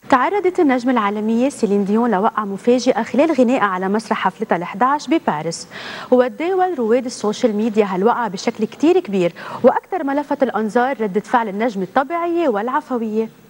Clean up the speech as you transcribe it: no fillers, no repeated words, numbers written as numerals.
تعرضت النجمة العالمية سيلين ديون لوقعة مفاجئة خلال غنائها على مسرح حفلتها ال11 بباريس، وتداول رواد السوشيال ميديا هالوقعة بشكل كتير كبير، وأكثر ما لفت الأنظار ردة فعل النجمة الطبيعية والعفوية.